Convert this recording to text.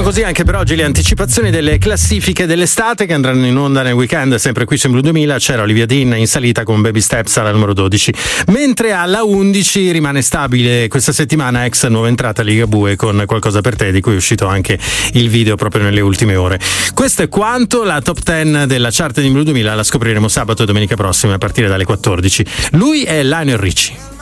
così anche per oggi le anticipazioni delle classifiche dell'estate che andranno in onda nel weekend, sempre qui su Blu 2000. C'era Olivia Dean in salita con Baby Steps alla numero 12, mentre alla 11 rimane stabile questa settimana ex nuova entrata Ligabue con Qualcosa per te, di cui è uscito anche il video proprio nelle ultime ore. Questo è quanto. La top 10 della chart di Blu 2000 la scopriremo sabato e domenica prossima a partire dalle 14. Lui è Lionel Richie.